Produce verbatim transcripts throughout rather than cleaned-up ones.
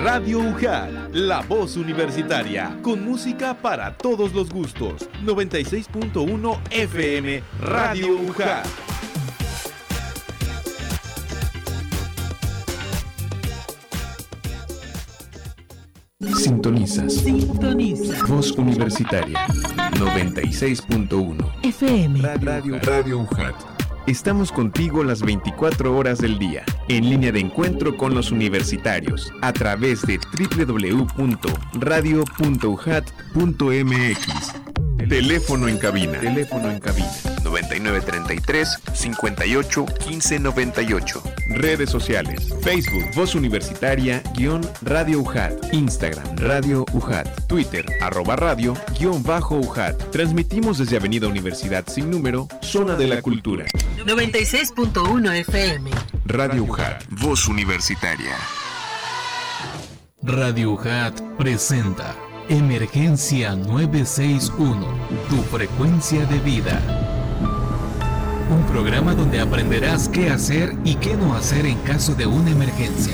Radio U J A T, la voz universitaria, con música para todos los gustos. noventa y seis punto uno F M, Radio U J A T. Sintonizas. Sintoniza. Voz Universitaria. noventa y seis punto uno F M. Radio, Radio U J A T. Estamos contigo las veinticuatro horas del día, en línea de encuentro con los universitarios, a través de doble u doble u doble u punto radio punto u j a t punto m x. Teléfono en cabina. Teléfono en cabina. noventa y nueve treinta y tres, cincuenta y ocho, quince noventa y ocho. Redes sociales. Facebook, Voz Universitaria, guión Radio U J A T. Instagram, Radio U J A T. Twitter, arroba radio, guión bajo U J A T. Transmitimos desde Avenida Universidad Sin Número, Zona de la Cultura. noventa y seis punto uno F M. Radio U J A T. Voz Universitaria. Radio U J A T presenta Emergencia nueve seis uno, tu frecuencia de vida. Un programa donde aprenderás qué hacer y qué no hacer en caso de una emergencia.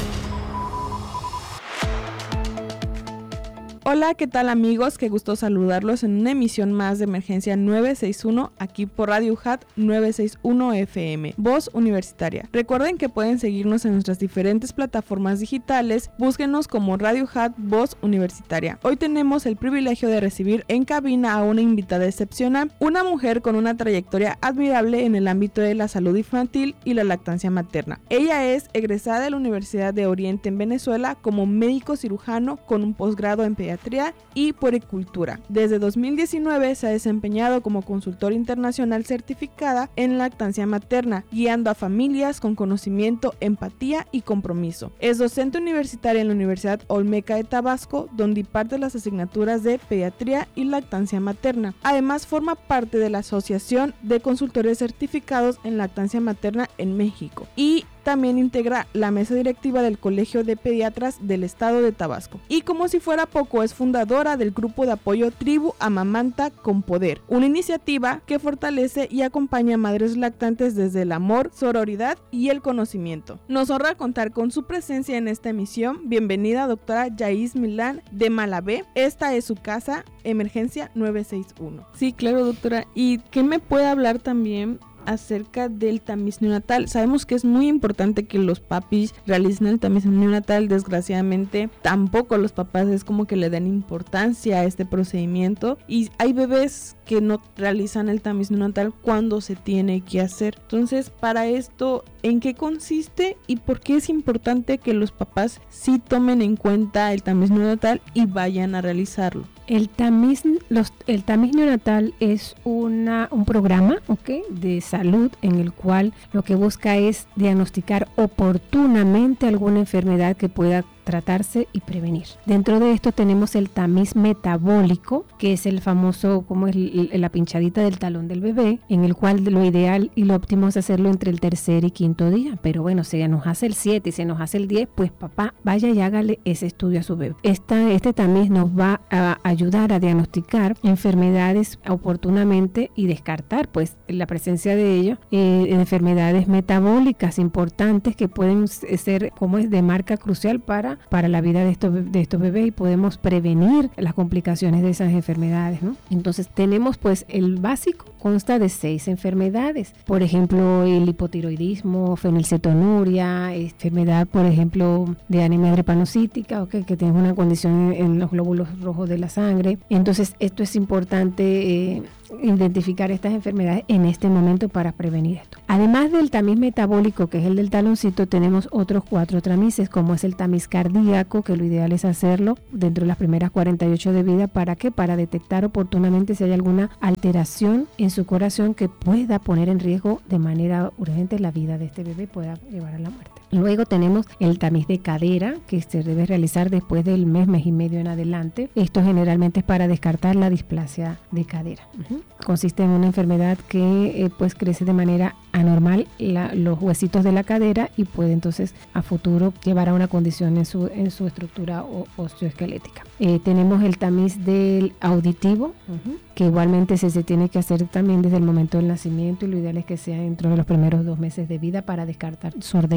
Hola, ¿qué tal amigos? Qué gusto saludarlos en una emisión más de Emergencia nueve seis uno aquí por Radio U J A T novecientos sesenta y uno F M, Voz Universitaria. Recuerden que pueden seguirnos en nuestras diferentes plataformas digitales, búsquenos como Radio U J A T Voz Universitaria. Hoy tenemos el privilegio de recibir en cabina a una invitada excepcional, una mujer con una trayectoria admirable en el ámbito de la salud infantil y la lactancia materna. Ella es egresada de la Universidad de Oriente en Venezuela como médico cirujano con un posgrado en pediatría y puericultura. Desde dos mil diecinueve se ha desempeñado como consultora internacional certificada en lactancia materna, guiando a familias con conocimiento, empatía y compromiso. Es docente universitaria en la Universidad Olmeca de Tabasco, donde imparte las asignaturas de pediatría y lactancia materna. Además, forma parte de la Asociación de Consultores Certificados en Lactancia Materna en México y también integra la mesa directiva del Colegio de Pediatras del Estado de Tabasco. Y como si fuera poco, es fundadora del grupo de apoyo Tribu Amamanta con Poder, una iniciativa que fortalece y acompaña a madres lactantes desde el amor, sororidad y el conocimiento. Nos honra contar con su presencia en esta emisión. Bienvenida, doctora Yais Milán de Malabé. Esta es su casa, Emergencia nueve seis uno. Sí, claro, doctora. ¿Y qué me puede hablar también acerca del tamiz neonatal? Sabemos que es muy importante que los papis realicen el tamiz neonatal. Desgraciadamente tampoco los papás es como que le dan importancia a este procedimiento y hay bebés que no realizan el tamiz neonatal cuando se tiene que hacer. Entonces, para esto, ¿en qué consiste y por qué es importante que los papás sí tomen en cuenta el tamiz neonatal y vayan a realizarlo? El tamiz, los, el tamiz neonatal es una, un programa, ¿okay?, de salud en el cual lo que busca es diagnosticar oportunamente alguna enfermedad que pueda tratarse y prevenir. Dentro de esto tenemos el tamiz metabólico, que es el famoso, como es la pinchadita del talón del bebé, en el cual lo ideal y lo óptimo es hacerlo entre el tercer y quinto día. Pero bueno, si nos hace el siete y se nos hace el diez, pues papá, vaya y hágale ese estudio a su bebé. Esta, este tamiz nos va a ayudar a diagnosticar enfermedades oportunamente y descartar pues la presencia de ello, eh, enfermedades metabólicas importantes que pueden ser como es de marca crucial para para la vida de estos, de estos bebés y podemos prevenir las complicaciones de esas enfermedades, ¿no? Entonces tenemos pues el básico, consta de seis enfermedades, por ejemplo el hipotiroidismo, fenilcetonuria, enfermedad por ejemplo de anemia drepanocítica, okay, que tiene una condición en, en los glóbulos rojos de la sangre. Entonces esto es importante eh, identificar estas enfermedades en este momento para prevenir esto. Además del tamiz metabólico, que es el del taloncito, tenemos otros cuatro tamices, como es el tamiz cardíaco, que lo ideal es hacerlo dentro de las primeras cuarenta y ocho de vida. ¿Para qué? Para detectar oportunamente si hay alguna alteración en su corazón que pueda poner en riesgo de manera urgente la vida de este bebé y pueda llevar a la muerte. Luego tenemos el tamiz de cadera, que se debe realizar después del mes, mes y medio en adelante. Esto generalmente es para descartar la displasia de cadera. Uh-huh. Consiste en una enfermedad que eh, pues crece de manera anormal la, los huesitos de la cadera y puede entonces a futuro llevar a una condición en su, en su estructura o, osteoesquelética. Eh, tenemos el tamiz del auditivo, uh-huh, que igualmente se, se tiene que hacer también desde el momento del nacimiento y lo ideal es que sea dentro de los primeros dos meses de vida para descartar sordera, teniendo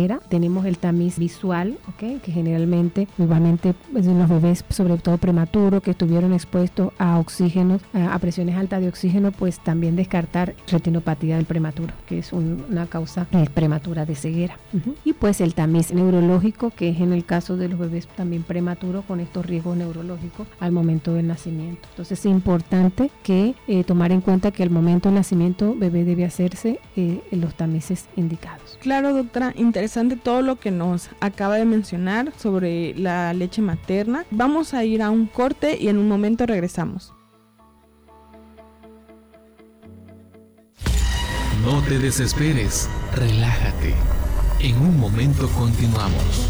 tenemos el tamiz visual, ¿okay? Que generalmente, igualmente, pues, en los bebés, sobre todo prematuros, que estuvieron expuestos a oxígeno, a, a presiones altas de oxígeno, pues también descartar retinopatía del prematuro, que es un, una causa eh, prematura de ceguera. Uh-huh. Y pues el tamiz neurológico, que es en el caso de los bebés también prematuros con estos riesgos neurológicos al momento del nacimiento. Entonces es importante que eh, tomar en cuenta que al momento del nacimiento bebé debe hacerse eh, los tamices indicados. Claro, doctora, interesante todo lo que nos acaba de mencionar sobre la leche materna. Vamos a ir a un corte y en un momento regresamos. No te desesperes, relájate. En un momento continuamos.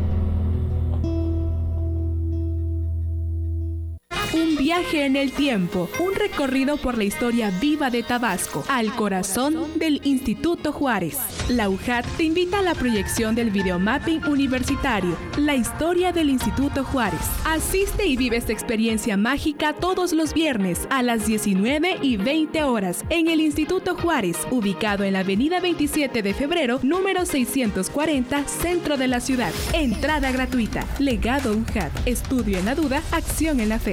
Un viaje en el tiempo, un recorrido por la historia viva de Tabasco, al corazón del Instituto Juárez. La U J A T te invita a la proyección del videomapping universitario, la historia del Instituto Juárez. Asiste y vive esta experiencia mágica todos los viernes a las diecinueve y veinte horas en el Instituto Juárez, ubicado en la avenida veintisiete de febrero, número seiscientos cuarenta, centro de la ciudad. Entrada gratuita. Legado U J A T. Estudio en la duda, acción en la fe.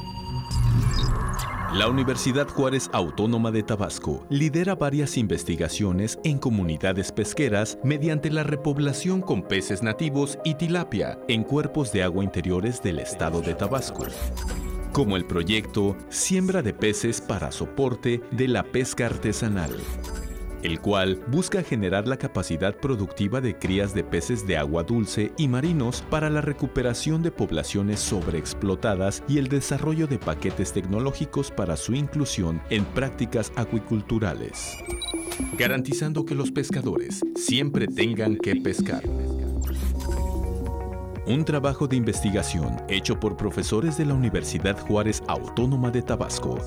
La Universidad Juárez Autónoma de Tabasco lidera varias investigaciones en comunidades pesqueras mediante la repoblación con peces nativos y tilapia en cuerpos de agua interiores del estado de Tabasco, como el proyecto Siembra de Peces para Soporte de la Pesca Artesanal, el cual busca generar la capacidad productiva de crías de peces de agua dulce y marinos para la recuperación de poblaciones sobreexplotadas y el desarrollo de paquetes tecnológicos para su inclusión en prácticas acuiculturales, garantizando que los pescadores siempre tengan que pescar. Un trabajo de investigación hecho por profesores de la Universidad Juárez Autónoma de Tabasco.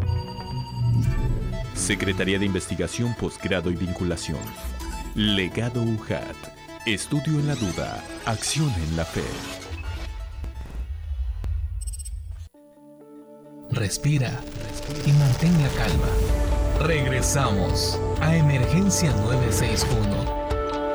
Secretaría de Investigación, Posgrado y Vinculación. Legado U J A T. Estudio en la duda. Acción en la fe. Respira y mantén la calma. Regresamos a Emergencia nueve seis uno.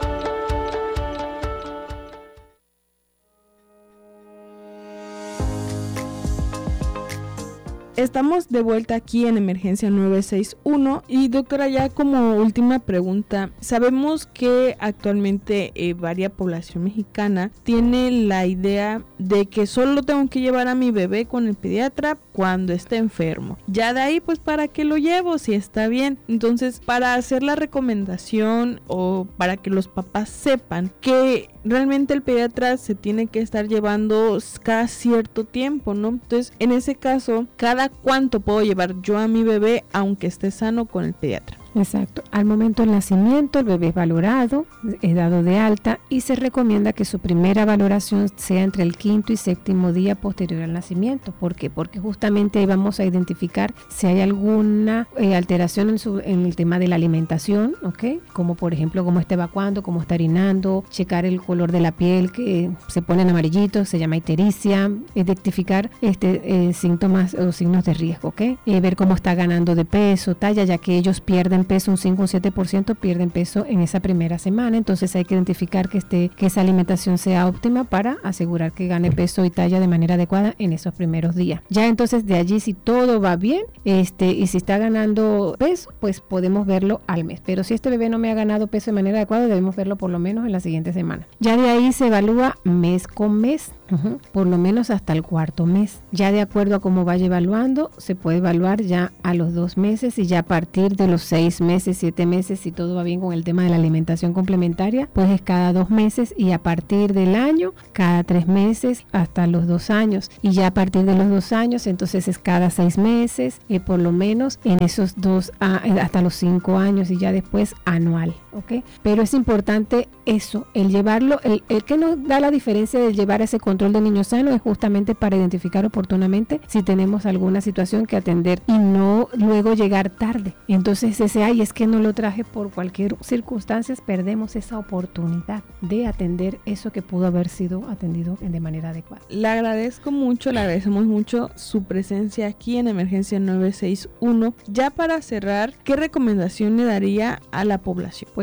Estamos de vuelta aquí en Emergencia nueve seis uno y doctora, ya como última pregunta, sabemos que actualmente eh, varia población mexicana tiene la idea de que solo tengo que llevar a mi bebé con el pediatra cuando esté enfermo. Ya de ahí, pues, ¿para qué lo llevo si está bien? Entonces, para hacer la recomendación o para que los papás sepan que realmente el pediatra se tiene que estar llevando cada cierto tiempo, ¿no? Entonces, en ese caso, ¿cada cuánto puedo llevar yo a mi bebé aunque esté sano con el pediatra? Exacto. Al momento del nacimiento, el bebé es valorado, es dado de alta y se recomienda que su primera valoración sea entre el quinto y séptimo día posterior al nacimiento. ¿Por qué? Porque justamente ahí vamos a identificar si hay alguna eh, alteración en, su, en el tema de la alimentación, ¿ok? Como por ejemplo, cómo está evacuando, cómo está orinando, checar el color de la piel que se pone en amarillito, se llama ictericia, identificar este, eh, síntomas o signos de riesgo, ¿ok? Eh, ver cómo está ganando de peso, talla, ya que ellos pierden peso, un cinco o un siete por ciento pierden peso en esa primera semana, entonces hay que identificar que, esté, que esa alimentación sea óptima para asegurar que gane peso y talla de manera adecuada en esos primeros días. Ya entonces de allí, si todo va bien este, y si está ganando peso, pues podemos verlo al mes, pero si este bebé no me ha ganado peso de manera adecuada, debemos verlo por lo menos en la siguiente semana. Ya de ahí se evalúa mes con mes, uh-huh, por lo menos hasta el cuarto mes. Ya de acuerdo a cómo vaya evaluando, se puede evaluar ya a los dos meses y ya a partir de los seis meses, siete meses, si todo va bien con el tema de la alimentación complementaria, pues es cada dos meses y a partir del año, cada tres meses hasta los dos años. Y ya a partir de los dos años, entonces es cada seis meses, eh, por lo menos en esos dos, ah, hasta los cinco años y ya después anual, ¿ok? Pero es importante eso, el llevarlo, el, el que nos da la diferencia de llevar ese control de niño sano es justamente para identificar oportunamente si tenemos alguna situación que atender y no luego llegar tarde. Entonces ese ay, es que no lo traje por cualquier circunstancia, perdemos esa oportunidad de atender eso que pudo haber sido atendido de manera adecuada. Le agradezco mucho, le agradecemos mucho su presencia aquí en Emergencia nueve seis uno. Ya para cerrar, ¿qué recomendación le daría a la población? Pues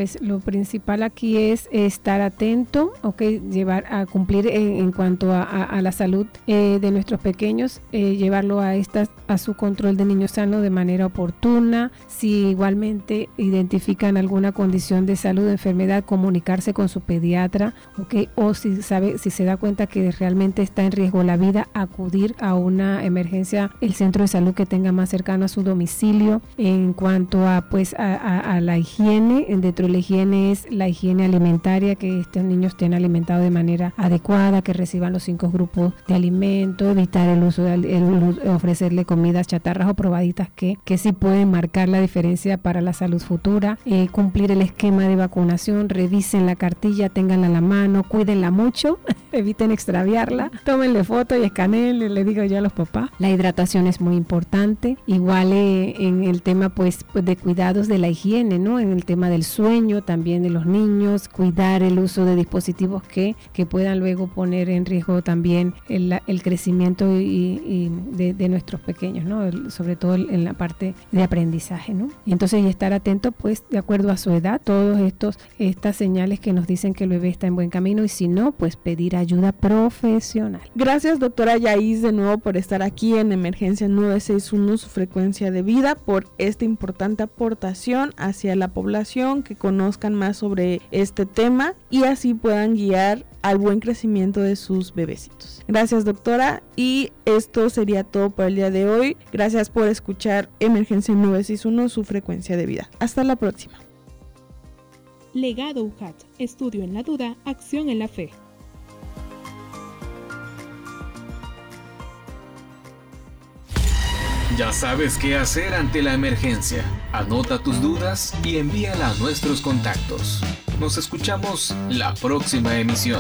pues lo principal aquí es estar atento, okay, llevar a cumplir en, en cuanto a, a, a la salud eh, de nuestros pequeños, eh, llevarlo a estas a su control de niño sano de manera oportuna. Si igualmente identifican alguna condición de salud, enfermedad, comunicarse con su pediatra, okay, o si sabe, si se da cuenta que realmente está en riesgo la vida, acudir a una emergencia, el centro de salud que tenga más cercano a su domicilio. En cuanto a pues a, a, a la higiene, dentro de la higiene es la higiene alimentaria, que estos niños estén alimentados de manera adecuada, que reciban los cinco grupos de alimentos, evitar el uso de el, el, ofrecerle comidas chatarras o probaditas que, que sí pueden marcar la diferencia para la salud futura. Eh, cumplir el esquema de vacunación, revisen la cartilla, ténganla a la mano, cuídenla mucho, eviten extraviarla, tómenle foto y escaneen, le digo yo a los papás. La hidratación es muy importante, igual eh, en el tema pues, pues de cuidados de la higiene, ¿no? En el tema del sueño también de los niños, cuidar el uso de dispositivos que, que puedan luego poner en riesgo también el, el crecimiento y, y de, de nuestros pequeños, ¿no? El, sobre todo en la parte de aprendizaje, ¿no? Y entonces y estar atento pues de acuerdo a su edad, todos estos estas señales que nos dicen que el bebé está en buen camino, y si no, pues pedir ayuda profesional. Gracias, doctora Yais, de nuevo por estar aquí en Emergencia nueve seis uno, su frecuencia de vida, por esta importante aportación hacia la población, que conozcan más sobre este tema y así puedan guiar al buen crecimiento de sus bebecitos. Gracias, doctora, y esto sería todo por el día de hoy. Gracias por escuchar Emergencia nueve seis uno, su frecuencia de vida. Hasta la próxima. Legado U J A T, estudio en la duda, acción en la fe. Ya sabes qué hacer ante la emergencia. Anota tus dudas y envíala a nuestros contactos. Nos escuchamos la próxima emisión.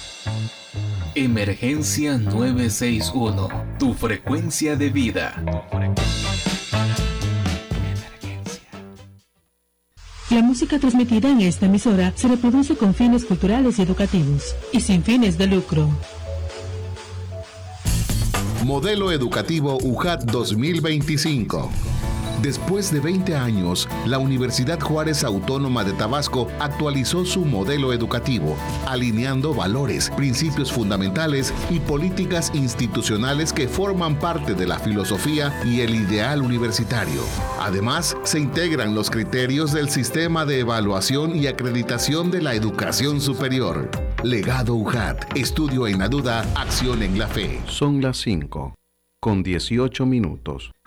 Emergencia nueve seis uno, tu frecuencia de vida. La música transmitida en esta emisora se reproduce con fines culturales y educativos y sin fines de lucro. Modelo Educativo U J A T dos mil veinticinco. Después de veinte años, la Universidad Juárez Autónoma de Tabasco actualizó su modelo educativo, alineando valores, principios fundamentales y políticas institucionales que forman parte de la filosofía y el ideal universitario. Además, se integran los criterios del sistema de evaluación y acreditación de la educación superior. Legado U J A T, estudio en la duda, acción en la fe. Son las cinco, con dieciocho minutos.